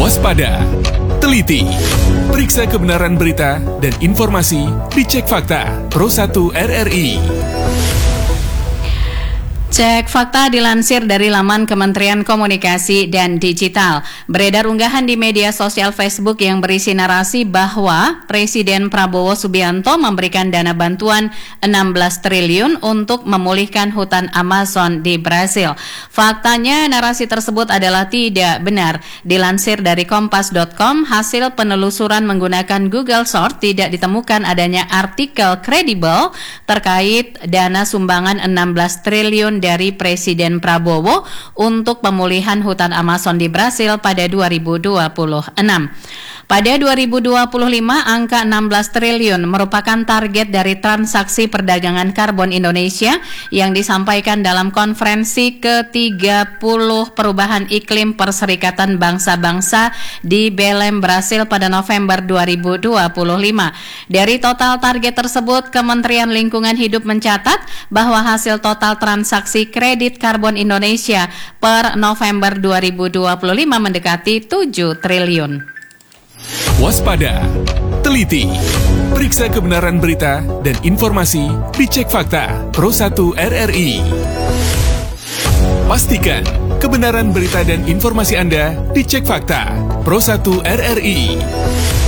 Waspada, teliti, periksa kebenaran berita dan informasi, dicek fakta. Pro 1 RRI. Cek fakta dilansir dari laman Kementerian Komunikasi dan Digital. Beredar unggahan di media sosial Facebook yang berisi narasi bahwa Presiden Prabowo Subianto memberikan dana bantuan 16 triliun untuk memulihkan hutan Amazon di Brasil. Faktanya narasi tersebut adalah tidak benar. Dilansir dari kompas.com, hasil penelusuran menggunakan Google Search tidak ditemukan adanya artikel kredibel terkait dana sumbangan 16 triliun dari Presiden Prabowo untuk pemulihan hutan Amazon di Brasil pada 2026. Pada 2025, angka 16 triliun merupakan target dari transaksi perdagangan karbon Indonesia yang disampaikan dalam konferensi ke-30 Perubahan Iklim Perserikatan Bangsa-Bangsa di Belém, Brasil pada November 2025. Dari total target tersebut, Kementerian Lingkungan Hidup mencatat bahwa hasil total transaksi kredit karbon Indonesia per November 2025 mendekati 7 triliun. Waspada, teliti, periksa kebenaran berita dan informasi, dicek fakta. Pro 1 RRI. Pastikan kebenaran berita dan informasi Anda dicek fakta. Pro 1 RRI.